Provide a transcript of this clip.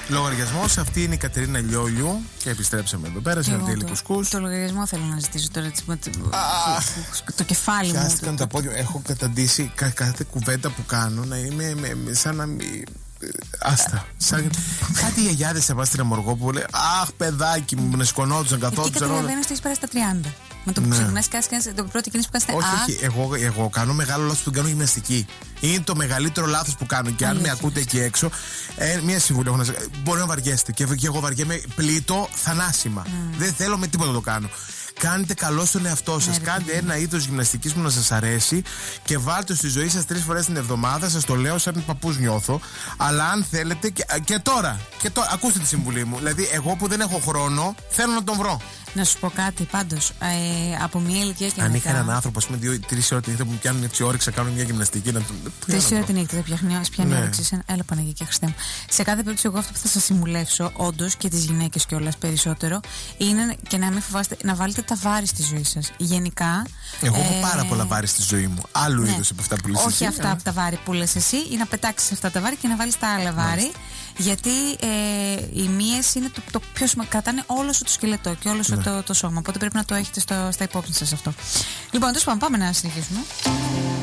Λογαριασμός, αυτή είναι η Κατερίνα Λιόλιου. Και επιστρέψαμε εδώ πέρα σε Αρτέλη Κουσκούς. Το λογαριασμό θέλω να ζητήσω τώρα. Το κεφάλι μου. Πιάστηκαν τα πόδια. Έχω καταντήσει κάθε κουβέντα που κάνω να είμαι σαν να μην. Άστα. Κάτι οι γιαγιάδες σε εμάς στην Αμοργόπουλο λέει αχ, παιδάκι μου, να σκονόντουσαν, καθόντουσαν. Εκεί καταλαβαίνω ότι έχεις περάσει τα 30. Με το που ξεκινάς και το πρώτο κίνηση που κάνεις. Όχι, εγώ κάνω μεγάλο λάθος που κάνω γυμναστική. Είναι το μεγαλύτερο λάθος που κάνω. Και αν με ακούτε εκεί έξω, μία συμβουλή έχω να σας. Μπορεί να βαριέστε. Και εγώ βαριέμαι πλήττω θανάσιμα. Δεν θέλω με τίποτα να το κάνω. Κάντε καλό στον εαυτό σας. Κάντε ένα είδος γυμναστικής που να σας αρέσει και βάλτε στη ζωή σας 3 φορές την εβδομάδα. Σας το λέω σαν παππούς νιώθω. Αλλά αν θέλετε και τώρα, ακούστε τη συμβουλή μου. Δηλαδή, εγώ που δεν έχω χρόνο, θέλω να τον βρω. Να σου πω κάτι πάντως. Από μια ηλικία και αν μετά. είχα έναν άνθρωπο, ας πούμε, 2-3 ώρες τη νύχτα που μου πιάνουν έτσι όρεξη να κάνω μια γυμναστική. 3 ώρες τη νύχτα, πιάνει όρεξη. Έλα, Παναγία και Χριστέ μου. Σε κάθε περίπτωση, εγώ αυτό που θα σας συμβουλεύσω, όντως και τις γυναίκες κιόλας περισσότερο, είναι και να μην φοβάστε να βάλετε τα βάρη στη ζωή σας. Γενικά. Εγώ έχω πάρα πολλά βάρη στη ζωή μου. Άλλου είδους από αυτά που λες. Όχι αυτά από τα βάρη που λες εσύ, ή να πετάξεις αυτά τα βάρη και να βάλεις τα άλλα βάρη. Γιατί οι μύες είναι το πιο σημαντικό. Κρατάνε όλο σου το σκελετό και όλο σου το σώμα. Οπότε πρέπει να το έχετε στα υπόψη σας αυτό. Λοιπόν, τέλος πάντων, πάμε να συνεχίσουμε.